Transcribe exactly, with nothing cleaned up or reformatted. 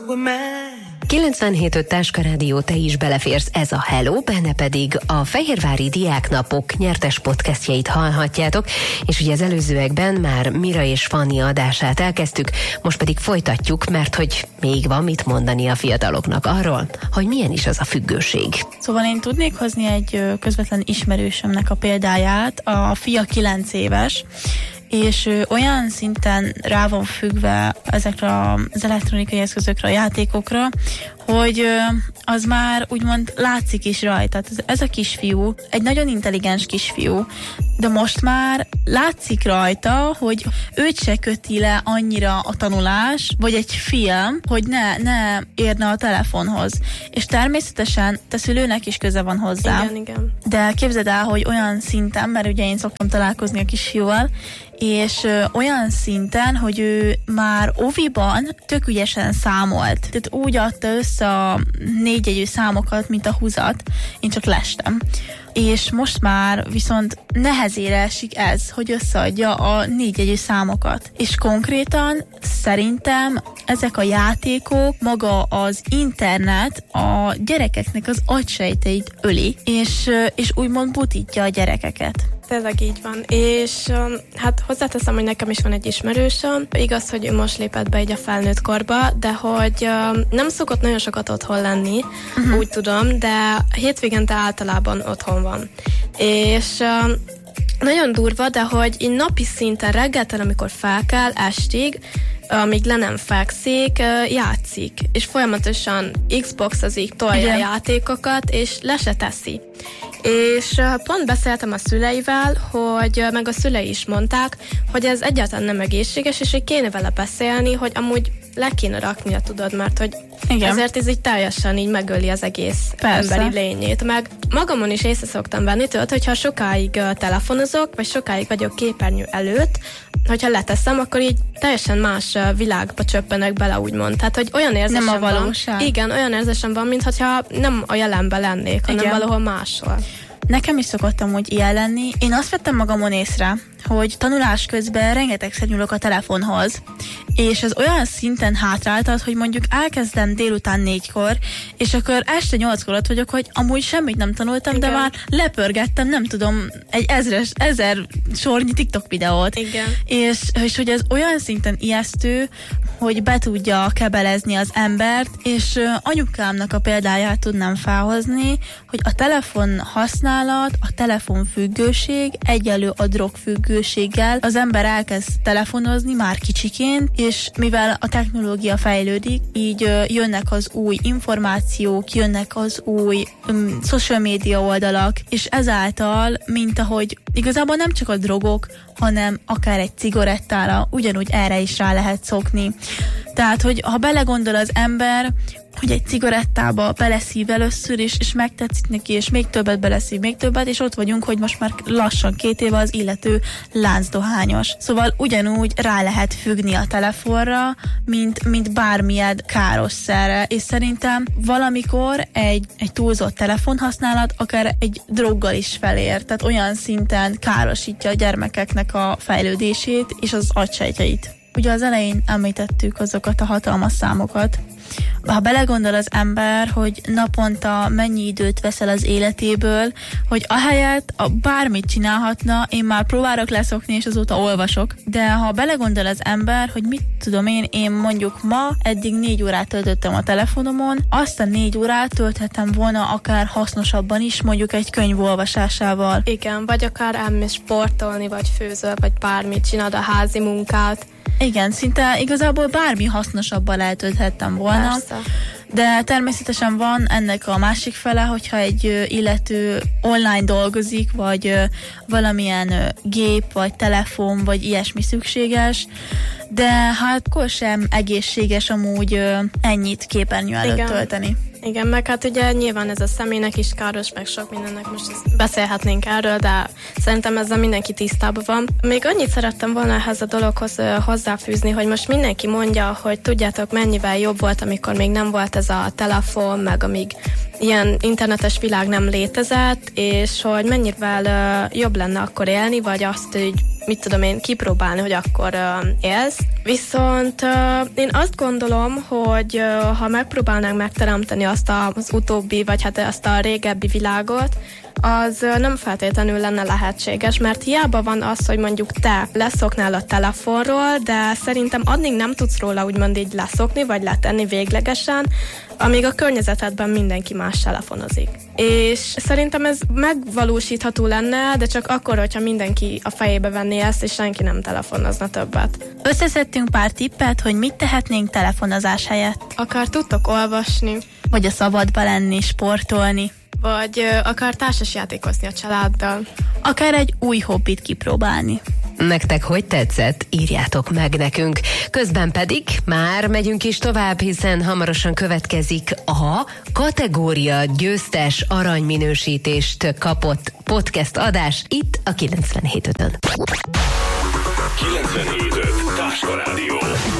kilencvenhét öt Táska Rádió, te is beleférsz, ez a Hello, benne pedig a Fehérvári Diáknapok nyertes podcastjait hallhatjátok, és ugye az előzőekben már Mira és Fanni adását elkezdtük, most pedig folytatjuk, mert hogy még van mit mondani a fiataloknak arról, hogy milyen is az a függőség. Szóval én tudnék hozni egy közvetlen ismerősömnek a példáját, a fia kilenc éves, és ő olyan szinten rá van függve ezekre az elektronikai eszközökre, a játékokra, hogy az már úgymond látszik is rajta. Ez a kisfiú, egy nagyon intelligens kisfiú, de most már látszik rajta, hogy őt se köti le annyira a tanulás, vagy egy film, hogy ne, ne érne a telefonhoz. És természetesen a szülőnek is köze van hozzá. Igen, igen. De képzeld el, hogy olyan szinten, mert ugye én szoktam találkozni a kisfiúval, és ö, olyan szinten, hogy ő már oviban tök ügyesen számolt. Tehát úgy adta össze a négyjegyű számokat, mint a húzat. Én csak lestem. És most már viszont nehezére esik ez, hogy összeadja a négyjegyű számokat. És konkrétan szerintem ezek a játékok, maga az internet a gyerekeknek az agysejteit öli, és, és úgymond butítja a gyerekeket. Tényleg így van, és hát hozzáteszem, hogy nekem is van egy ismerősöm. Igaz, hogy ő most lépett be így a felnőtt korba, de hogy nem szokott nagyon sokat otthon lenni, uh-huh. úgy tudom, de hétvégente általában otthon van. És nagyon durva, de hogy így napi szinten reggeltől, amikor fel kell, estig, amíg le nem fekszik, játszik, és folyamatosan Xboxozik, tolja Igen. a játékokat, és le se teszi. És pont beszéltem a szüleivel, hogy meg a szülei is mondták, hogy ez egyáltalán nem egészséges, és hogy kéne vele beszélni, hogy amúgy le kéne raknia, tudod, mert hogy Igen. ezért ez így teljesen így megöli az egész Persze. emberi lényét. Meg magamon is észre szoktam venni, tudod, hogyha sokáig telefonozok, vagy sokáig vagyok képernyő előtt, hogyha leteszem, akkor így teljesen más világba csöppenek bele, úgymond. Tehát, hogy olyan érzésem nem a valóság. van. Igen, olyan érzésem van, mintha nem a jelenben lennék, hanem Igen. valahol máshol. Nekem is szokottam úgy ilyen lenni. Én azt vettem magamon észre, hogy tanulás közben rengetegszer nyúlok a telefonhoz, és ez olyan szinten hátráltat, hogy mondjuk elkezdem délután négykor, és akkor este nyolckor ott vagyok, hogy amúgy semmit nem tanultam, Igen. de már lepörgettem, nem tudom, egy ezres, ezer sornyi TikTok videót. Igen. És, és hogy ez olyan szinten ijesztő, hogy be tudja kebelezni az embert, és uh, anyukámnak a példáját tudnám felhozni, hogy a telefon használat, a telefonfüggőség egyenlő a drogfüggőséggel. Az ember elkezd telefonozni már kicsiként, és mivel a technológia fejlődik, így uh, jönnek az új információk, jönnek az új um, social media oldalak, és ezáltal, mint ahogy igazából nem csak a drogok, hanem akár egy cigarettára, ugyanúgy erre is rá lehet szokni. Tehát, hogy ha belegondol az ember, hogy egy cigarettába beleszív először, és, és megtetszik neki, és még többet beleszív, még többet, és ott vagyunk, hogy most már lassan két éve az illető láncdohányos. Szóval ugyanúgy rá lehet függni a telefonra, mint, mint bármilyen káros szerre, és szerintem valamikor egy, egy túlzott telefonhasználat akár egy droggal is felér, tehát olyan szinten károsítja a gyermekeknek a fejlődését és az agysejtjeit. Ugye az elején említettük azokat a hatalmas számokat. Ha belegondol az ember, hogy naponta mennyi időt veszel az életéből, hogy ahelyett a bármit csinálhatna, én már próbálok leszokni, és azóta olvasok. De ha belegondol az ember, hogy mit tudom én, én mondjuk ma eddig négy órát töltöttem a telefonomon, azt a négy órát tölthetem volna akár hasznosabban is, mondjuk egy könyv olvasásával. Igen, vagy akár elmész sportolni, vagy főzöl, vagy bármit, csinálod a házi munkát. Igen, szinte igazából bármi hasznosabban eltölthettem volna. Persze. De természetesen van ennek a másik fele, hogyha egy illető online dolgozik, vagy valamilyen gép, vagy telefon, vagy ilyesmi szükséges, de hát akkor sem egészséges amúgy ennyit képernyő előtt Igen. tölteni. Igen, meg hát ugye nyilván ez a személynek is káros, meg sok mindennek most beszélhetnénk erről, de szerintem ezzel mindenki tisztában van. Még annyit szerettem volna ehhez a dologhoz hozzáfűzni, hogy most mindenki mondja, hogy tudjátok mennyivel jobb volt, amikor még nem volt ez a telefon, meg amíg ilyen internetes világ nem létezett, és hogy mennyivel jobb lenne akkor élni, vagy azt így mit tudom én, kipróbálni, hogy akkor uh, élsz. Viszont uh, én azt gondolom, hogy uh, ha megpróbálnánk megteremteni azt a, az utóbbi, vagy hát azt a régebbi világot, az nem feltétlenül lenne lehetséges, mert hiába van az, hogy mondjuk te leszoknál a telefonról, de szerintem addig nem tudsz róla úgymond így leszokni, vagy letenni véglegesen, amíg a környezetedben mindenki más telefonozik. És szerintem ez megvalósítható lenne, de csak akkor, hogyha mindenki a fejébe venné ezt, és senki nem telefonozna többet. Összeszedtünk pár tippet, hogy mit tehetnénk telefonozás helyett. Akár tudtok olvasni. Vagy a szabadba lenni, sportolni. Vagy ö, akár társasjátékozni a családdal. Akár egy új hobbit kipróbálni. Nektek hogy tetszett? Írjátok meg nekünk. Közben pedig már megyünk is tovább, hiszen hamarosan következik a kategória győztes aranyminősítést kapott podcast adás itt a kilencvenhét ötön. kilencvenhét öt Táska Rádió.